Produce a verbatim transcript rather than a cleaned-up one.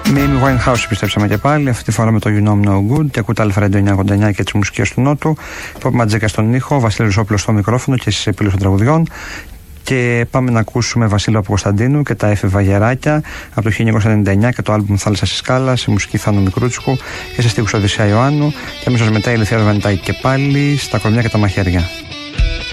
Με Amy Winehouse επιστρέψαμε και πάλι, αυτή τη φορά με το You Know No Good. Και ακούτε Αλφα Radio εννιακόσια ογδόντα εννιά και τις μουσικές του Νότου. Pop Ματζέκα στον ήχο, Βασίλη Ρουσόπουλος στο μικρόφωνο και στις επιλογές των τραγουδιών. Και πάμε να ακούσουμε Βασίλειο Παπακοσταντίνου και τα Έφηβα Γεράκια από το χίλια εννιακόσια ενενήντα εννιά και το άλμπουμ Θάλασσα στη Σκάλα, σε μουσική Θάνο Μικρούτσικου και σε στίχους Οδυσσέα Ιωάννου. Και αμέσως μετά η Ελευθερία Βανιτάκη και πάλι στα κορμιά και τα μαχαίρια.